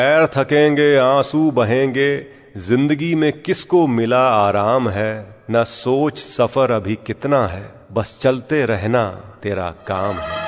पैर थकेंगे आंसू बहेंगे, जिंदगी में किसको मिला आराम है। न सोच सफर अभी कितना है, बस चलते रहना तेरा काम है।